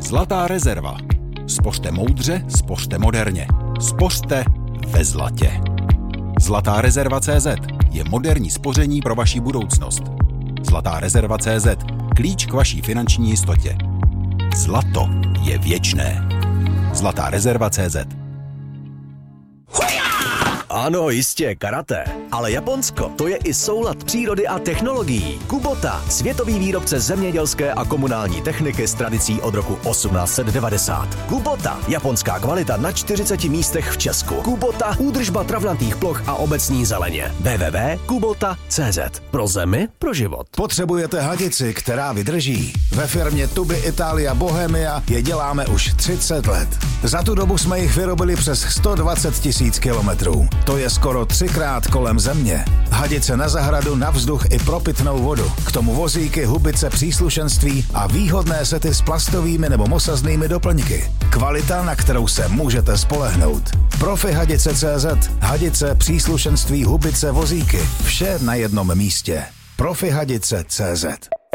Zlatá rezerva. Spořte moudře, spořte moderně. Spořte ve zlatě. Zlatá rezerva.cz je moderní spoření pro vaši budoucnost. Zlatá rezerva.cz. Klíč k vaší finanční jistotě. Zlato je věčné. Zlatá rezerva.cz. Ano, jistě, karate. Ale Japonsko, to je i soulad přírody a technologií. Kubota, světový výrobce zemědělské a komunální techniky s tradicí od roku 1890. Kubota, japonská kvalita na 40 místech v Česku. Kubota, údržba travnatých ploch a obecní zeleně. www.kubota.cz. Pro zemi, pro život. Potřebujete hadici, která vydrží? Ve firmě Tuby Italia Bohemia je děláme už 30 let. Za tu dobu jsme jich vyrobili přes 120 000 kilometrů. To je skoro 3krát kolem země. Hadice na zahradu, na vzduch i pro pitnou vodu. K tomu vozíky, hubice, příslušenství a výhodné sety s plastovými nebo mosaznými doplňky. Kvalita, na kterou se můžete spolehnout. Profihadice.cz. Hadice, příslušenství, hubice, vozíky. Vše na jednom místě. Profihadice.cz.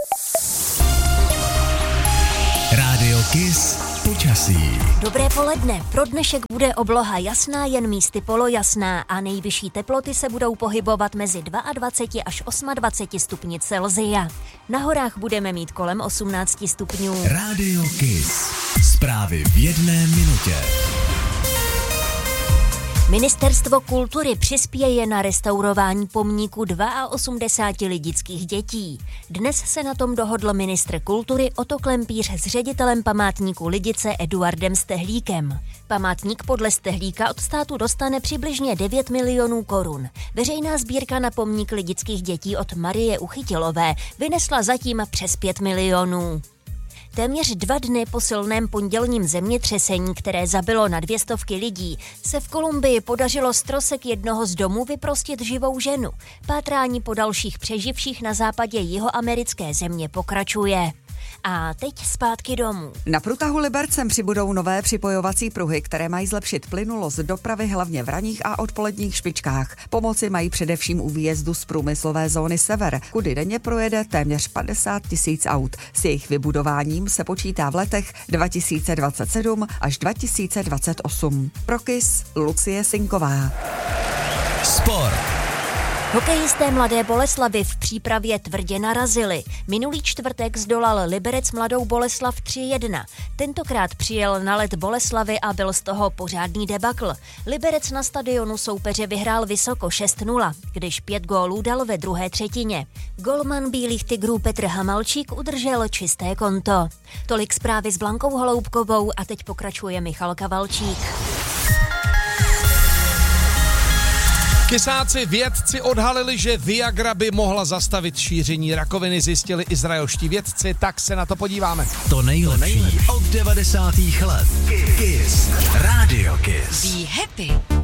Rádio Kiss počasí. Dobré poledne. Pro dnešek bude obloha jasná, jen místy polojasná a nejvyšší teploty se budou pohybovat mezi 22 až 28 stupni Celsia. Na horách budeme mít kolem 18 stupňů. Rádio Kiss. Zprávy v jedné minutě. Ministerstvo kultury přispěje na restaurování pomníku 82 lidických dětí. Dnes se na tom dohodl ministr kultury Otto Klempíř s ředitelem památníku Lidice Eduardem Stehlíkem. Památník podle Stehlíka od státu dostane přibližně 9 milionů korun. Veřejná sbírka na pomník lidických dětí od Marie Uchytilové vynesla zatím přes 5 milionů. Téměř 2 dny po silném pondělním zemětřesení, které zabilo na 200 lidí, se v Kolumbii podařilo z trosek jednoho z domů vyprostit živou ženu. Pátrání po dalších přeživších na západě jihoamerické země pokračuje. A teď zpátky domů. Na průtahu Libercem přibudou nové připojovací pruhy, které mají zlepšit plynulost dopravy hlavně v ranních a odpoledních špičkách. Pomoci mají především u výjezdu z průmyslové zóny Sever, kudy denně projede téměř 50 000 aut. S jejich vybudováním se počítá v letech 2027 až 2028. Pro Kiss Lucie Sinková. Sport. Hokejisté Mladé Boleslavi v přípravě tvrdě narazili. Minulý čtvrtek zdolal Liberec Mladou Boleslav 3-1. Tentokrát přijel na let Boleslavy a byl z toho pořádný debakl. Liberec na stadionu soupeře vyhrál vysoko 6-0, když 5 gólů dal ve druhé třetině. Golman Bílých tigrů Petr Hamalčík udržel čisté konto. Tolik zprávy s Blankou Holoubkovou a teď pokračuje Michal Kavalčík. Kysáci vědci odhalili, že Viagra by mohla zastavit šíření rakoviny, zjistili izraelští vědci, tak se na to podíváme. To nejlepší od 90. let. Kiss. Rádio Kiss. Be happy.